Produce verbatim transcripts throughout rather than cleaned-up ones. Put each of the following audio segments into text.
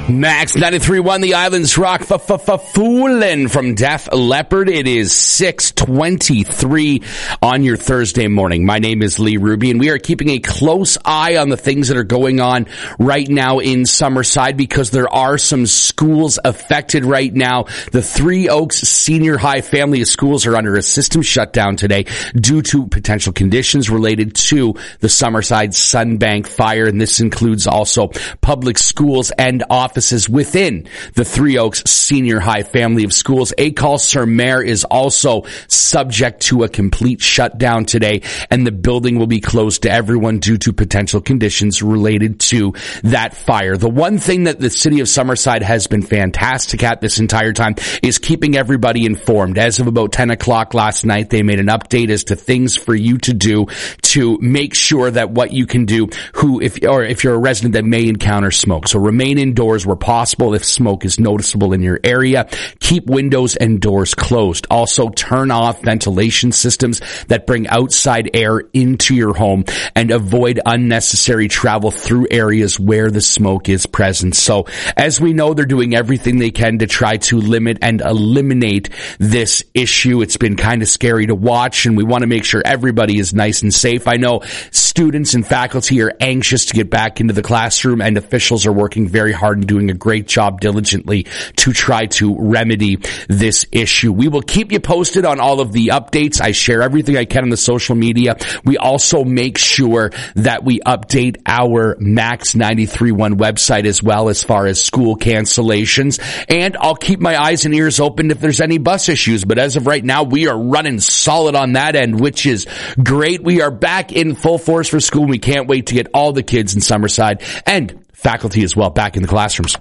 Max ninety-three point one, the Islands Rock, Foolin' from Def Leppard. It is six twenty-three on your Thursday morning. My name is Lee Ruby, and we are keeping a close eye on the things that are going on right now in Summerside because there are some schools affected right now. The Three Oaks Senior High family of schools are under a system shutdown today due to potential conditions related to the Summerside Sunbank fire, and this includes also public schools and offices within the Three Oaks Senior High family of schools. École-sur-Mer is also subject to a complete shutdown today, and the building will be closed to everyone due to potential conditions related to that fire. The one thing that the city of Summerside has been fantastic at this entire time is keeping everybody informed. As of about ten o'clock last night, they made an update as to things for you to do to make sure that what you can do, who if or if you're a resident that may encounter smoke. So remain indoors where possible if smoke is noticeable in your area. Keep windows and doors closed. Also, turn off ventilation systems that bring outside air into your home and avoid unnecessary travel through areas where the smoke is present. So, as we know, they're doing everything they can to try to limit and eliminate this issue. It's been kind of scary to watch, and we want to make sure everybody is nice and safe. I know students and faculty are anxious to get back into the classroom, and officials are working very hard and doing a great job diligently to try to remedy this issue. We will keep you posted on all of the updates. I share everything I can on the social media. We also make sure that we update our Max ninety-three point one website as well as far as school cancellations. And I'll keep my eyes and ears open if there's any bus issues. But as of right now, we are running solid on that end, which is great. We are back in full force for school. We can't wait to get all the kids in Summerside and faculty as well back in the classrooms.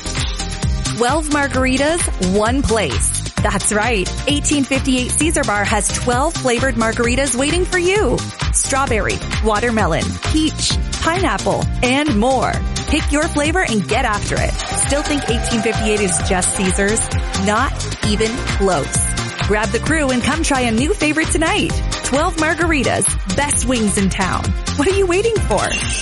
twelve margaritas, one place. That's right. eighteen fifty-eight Caesar Bar has twelve flavored margaritas waiting for you. Strawberry, watermelon, peach, pineapple, and more. Pick your flavor and get after it. Still think eighteen fifty-eight is just Caesar's? Not even close. Grab the crew and come try a new favorite tonight. twelve margaritas, best wings in town. What are you waiting for?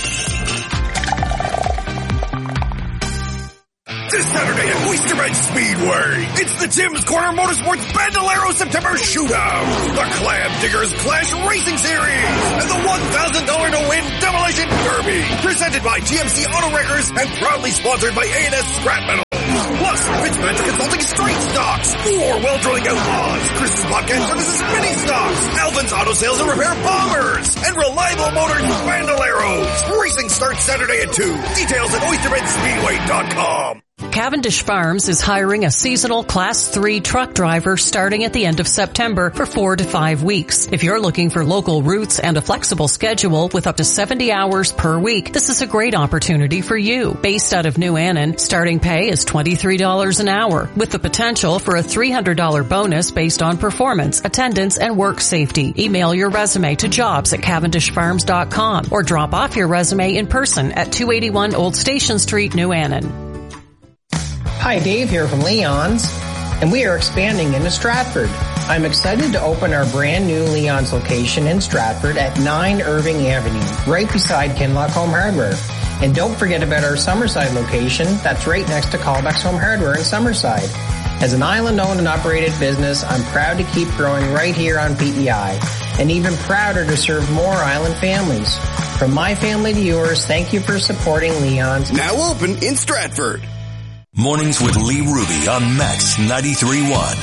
This Saturday at Oysterbed Speedway, it's the Tim's Corner Motorsports Bandolero September Shootout, the Clam Diggers Clash Racing Series, and the one thousand dollars to win Demolition Derby, presented by G M C Auto Wreckers and proudly sponsored by A and S Scrap Metal. Plus, Fitzmaster Consulting Straight Stocks, four Well Drilling Outlaws, Chris's Podcast Services Mini Stocks, Alvin's Auto Sales and Repair Bombers, and Reliable Motors Bandoleros. Racing starts Saturday at two. Details at oysterbed speedway dot com. Cavendish Farms is hiring a seasonal Class three truck driver starting at the end of September for four to five weeks. If you're looking for local routes and a flexible schedule with up to seventy hours per week, this is a great opportunity for you. Based out of New Annan, starting pay is twenty-three dollars an hour, with the potential for a three hundred dollars bonus based on performance, attendance, and work safety. Email your resume to jobs at cavendish farms dot com or drop off your resume in person at two eighty-one Old Station Street, New Annan. Hi, Dave here from Leon's, and we are expanding into Stratford. I'm excited to open our brand new Leon's location in Stratford at nine Irving Avenue, right beside Kinlock Home Hardware. And don't forget about our Summerside location that's right next to Callbacks Home Hardware in Summerside. As an island-owned and operated business, I'm proud to keep growing right here on P E I, and even prouder to serve more island families. From my family to yours, thank you for supporting Leon's. Now open in Stratford. Mornings with Lee Ruby on Max ninety-three point one.